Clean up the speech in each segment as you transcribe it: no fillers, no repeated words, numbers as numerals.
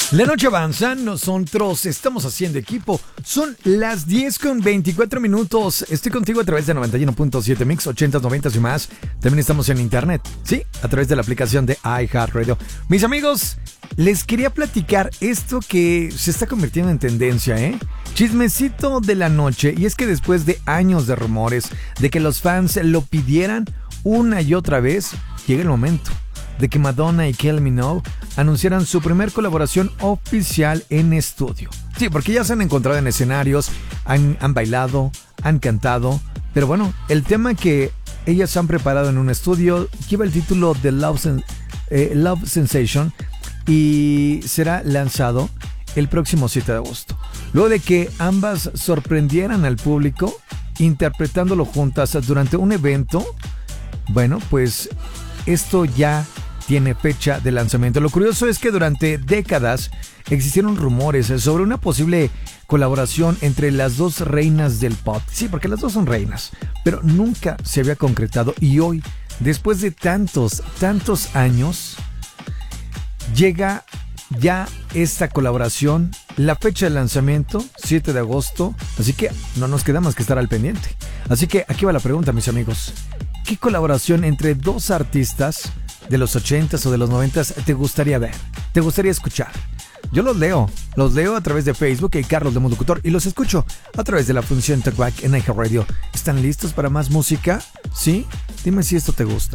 La noche avanza, nosotros estamos haciendo equipo. Son las 10:24. Estoy contigo a través de 91.7 Mix, 80, 90 y más. También estamos en internet, sí, a través de la aplicación de iHeartRadio. Mis amigos, les quería platicar esto que se está convirtiendo en tendencia, Chismecito de la noche. Y es que después de años de rumores de que los fans lo pidieran una y otra vez, llega el momento de que Madonna y Kylie Minogue anunciaran su primer colaboración oficial en estudio. Sí, porque ya se han encontrado en escenarios, han bailado, han cantado, pero bueno, el tema que ellas han preparado en un estudio lleva el título de Love Sensation y será lanzado el próximo 7 de agosto. Luego de que ambas sorprendieran al público interpretándolo juntas durante un evento, bueno, pues esto ya tiene fecha de lanzamiento. Lo curioso es que durante décadas existieron rumores sobre una posible colaboración entre las dos reinas del pop. Sí, porque las dos son reinas, pero nunca se había concretado. Y hoy, después de tantos años, llega ya esta colaboración. La fecha de lanzamiento, 7 de agosto. Así que no nos queda más que estar al pendiente. Así que aquí va la pregunta, mis amigos. ¿Qué colaboración entre dos artistas de los 80s o de los 90s te gustaría ver? ¿Te gustaría escuchar? Yo los leo a través de Facebook y Carlos de Locutor, y los escucho a través de la función TalkBack en iHeartRadio. ¿Están listos para más música? ¿Sí? Dime si esto te gusta.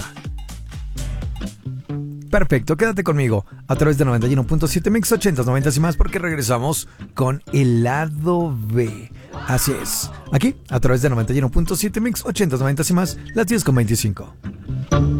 Perfecto, quédate conmigo a través de 91.7 Mix, 80s, 90s y más, porque regresamos con el lado B. Así es, aquí a través de 91.7 Mix, 80s, 90s y más, las 10:25.